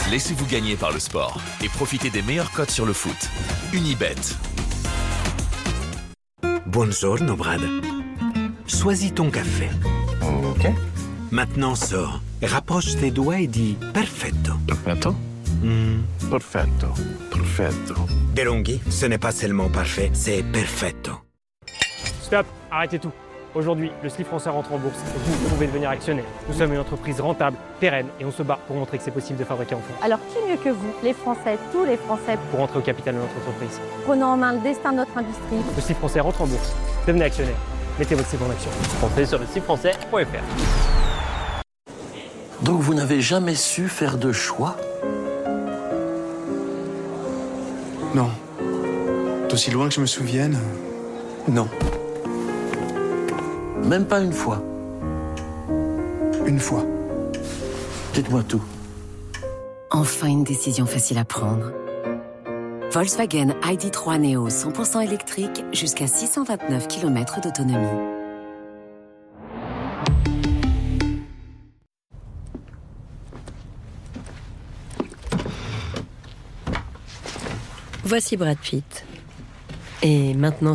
Laissez-vous gagner par le sport et profitez des meilleures cotes sur le foot. Unibet. Buongiorno, Brad. Choisis ton café. Ok. Maintenant sors, rapproche tes doigts et dis perfetto. Perfetto. Perfetto. Perfetto. DeLonghi, ce n'est pas seulement parfait, c'est perfetto. Stop, arrêtez tout. Aujourd'hui, le slip français rentre en bourse et vous pouvez devenir actionnaire. Nous sommes une entreprise rentable, pérenne et on se bat pour montrer que c'est possible de fabriquer en France. Alors qui mieux que vous, les Français, tous les Français, Pour rentrer au capital de notre entreprise. prenons en main le destin de notre industrie. Le slip français rentre en bourse. Devenez actionnaire. Mettez votre slip en action. Entrez sur le slipfrançais.fr. Donc vous n'avez jamais su faire de choix? Non. D'aussi loin que je me souvienne, non. Même pas une fois? Une fois. Dites-moi tout. Enfin une décision facile à prendre. Volkswagen ID.3 Neo 100% électrique jusqu'à 629 km d'autonomie. Voici Brad Pitt. Et maintenant